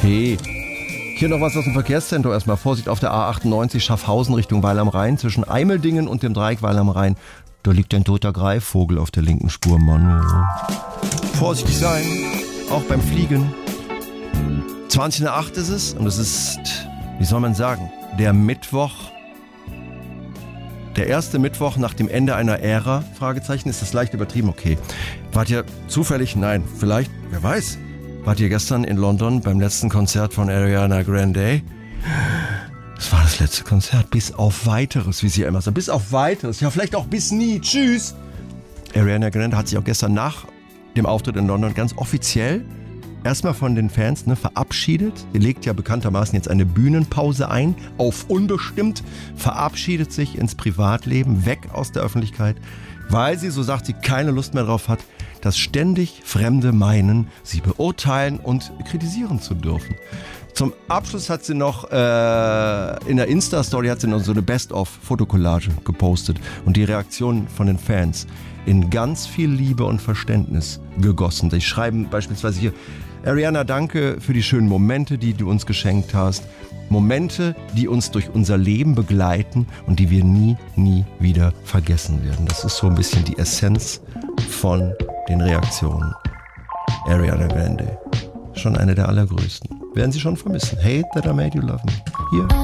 Hey, hier noch was aus dem Verkehrszentrum. Erstmal Vorsicht auf der A98 Schaffhausen Richtung Weil am Rhein. Zwischen Eimeldingen und dem Dreieck Weil am Rhein. Da liegt ein toter Greifvogel auf der linken Spur, Mann. Vorsichtig sein, auch beim Fliegen. 20 nach 8 ist es und es ist, wie soll man sagen, der Mittwoch. Der erste Mittwoch nach dem Ende einer Ära, Fragezeichen, ist das leicht übertrieben? Okay. Wart ihr zufällig? Nein, vielleicht, wer weiß. Wart ihr gestern in London beim letzten Konzert von Ariana Grande? Das war das letzte Konzert, bis auf Weiteres, wie sie ja immer sagt. Bis auf Weiteres, ja vielleicht auch bis nie. Tschüss. Ariana Grande hat sich auch gestern nach dem Auftritt in London ganz offiziell erstmal von den Fans verabschiedet. Sie legt ja bekanntermaßen jetzt eine Bühnenpause ein, auf unbestimmt, verabschiedet sich ins Privatleben, weg aus der Öffentlichkeit, weil sie, so sagt sie, keine Lust mehr drauf hat, dass ständig Fremde meinen, sie beurteilen und kritisieren zu dürfen. Zum Abschluss hat sie noch in der Insta-Story hat sie noch so eine Best-of-Fotokollage gepostet und die Reaktionen von den Fans in ganz viel Liebe und Verständnis gegossen. Die schreiben beispielsweise hier: Ariana, danke für die schönen Momente, die du uns geschenkt hast. Momente, die uns durch unser Leben begleiten und die wir nie wieder vergessen werden. Das ist so ein bisschen die Essenz von den Reaktionen. Ariana Grande, schon eine der allergrößten. Werden Sie schon vermissen. Hate that I made you love me. Hier.